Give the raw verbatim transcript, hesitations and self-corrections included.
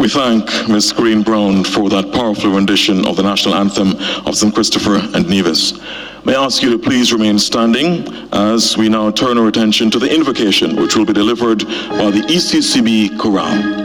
We thank Miz Green Brown for that powerful rendition of the national anthem of Saint Christopher and Nevis. May I ask you to please remain standing as we now turn our attention to the invocation, which will be delivered by the E C C B Chorale.